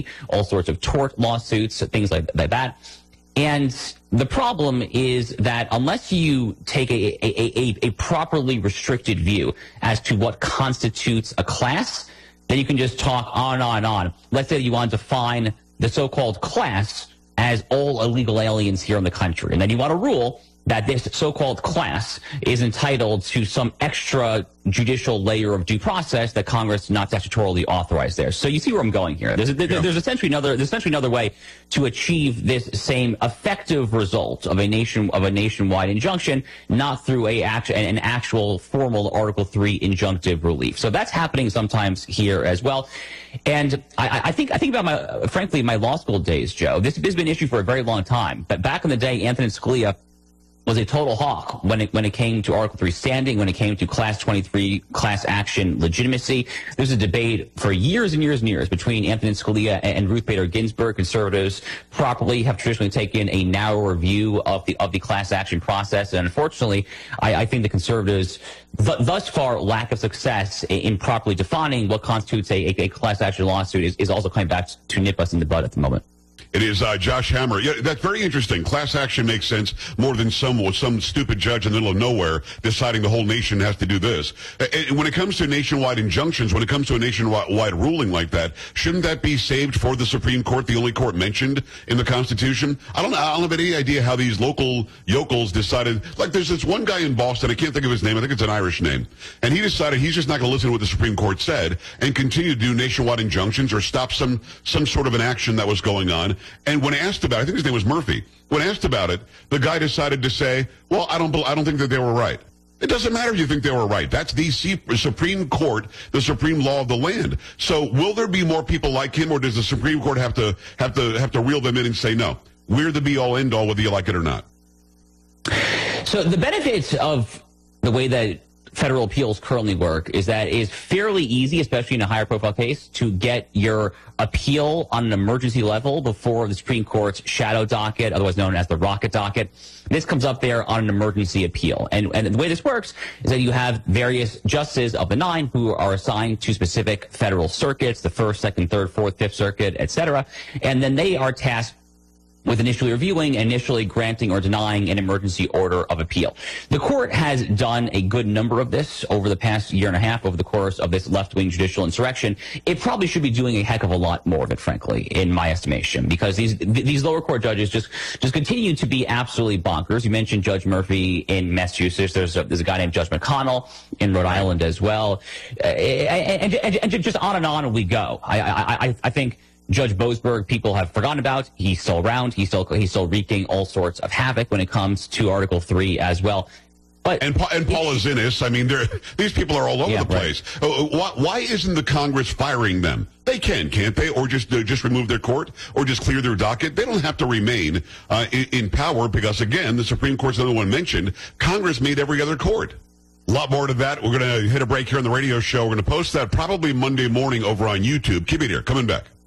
all sorts of tort lawsuits, things like that. And the problem is that unless you take a properly restricted view as to what constitutes a class, then you can just talk on and on and on. Let's say you want to define the so-called class as all illegal aliens here in the country. And then you want to rule that this so-called class is entitled to some extra judicial layer of due process that Congress not statutorily authorized there. So you see where I'm going here. There's essentially another way to achieve this same effective result of a nationwide injunction, not through an actual formal Article 3 injunctive relief. So that's happening sometimes here as well. And I think about frankly my law school days, Joe. This has been an issue for a very long time. But back in the day, Anthony Scalia was a total hawk when it came to Article 3 standing, when it came to Class 23 class action legitimacy. There's a debate for years and years and years between Anthony Scalia and Ruth Bader Ginsburg. Conservatives properly have traditionally taken a narrower view of the class action process, and unfortunately, I think the conservatives thus far lack of success in properly defining what constitutes a class action lawsuit is also coming back to nip us in the bud at the moment. It is Josh Hammer. Yeah, that's very interesting. Class action makes sense more than some stupid judge in the middle of nowhere deciding the whole nation has to do this. And when it comes to nationwide injunctions, when it comes to a nationwide ruling like that, shouldn't that be saved for the Supreme Court, the only court mentioned in the Constitution? I don't have any idea how these local yokels decided. Like, there's this one guy in Boston, I can't think of his name, I think it's an Irish name, and he decided he's just not going to listen to what the Supreme Court said and continue to do nationwide injunctions or stop some sort of an action that was going on. And when asked about it, I think his name was Murphy. When asked about it, the guy decided to say, well, I don't think that they were right. It doesn't matter if you think they were right. That's the Supreme Court, the supreme law of the land. So will there be more people like him, or does the Supreme Court have to reel them in and say, no, we're the be-all, end-all, whether you like it or not? So the benefits of the way that federal appeals currently work is that it is fairly easy, especially in a higher profile case, to get your appeal on an emergency level before the Supreme Court's shadow docket, otherwise known as the rocket docket. This comes up there on an emergency appeal. And the way this works is that you have various justices of the 9 who are assigned to specific federal circuits, the 1st, 2nd, 3rd, 4th, 5th Circuit, etc. And then they are tasked with initially reviewing, initially granting or denying an emergency order of appeal. The court has done a good number of this over the past year and a half, over the course of this left-wing judicial insurrection. It probably should be doing a heck of a lot more of it, frankly, in my estimation, because these lower court judges just continue to be absolutely bonkers. You mentioned Judge Murphy in Massachusetts. There's a guy named Judge McConnell in Rhode Island as well, and just on and on we go. I think Judge Boasberg, people have forgotten about. He's still around. He's still wreaking all sorts of havoc when it comes to Article 3 as well. But and Paula Zinnis, I mean, these people are all over the place. Right. Why isn't the Congress firing them? They can't they? Or just remove their court, or just clear their docket? They don't have to remain in power because, again, the Supreme Court's another one mentioned. Congress made every other court. A lot more to that. We're going to hit a break here on the radio show. We're going to post that probably Monday morning over on YouTube. Keep it here. Coming back.